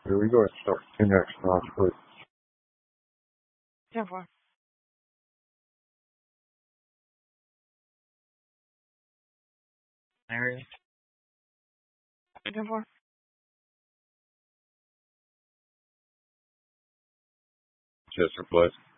Here we go and start 10x notch foot. 10-4. Area. 10-4. Chester plus.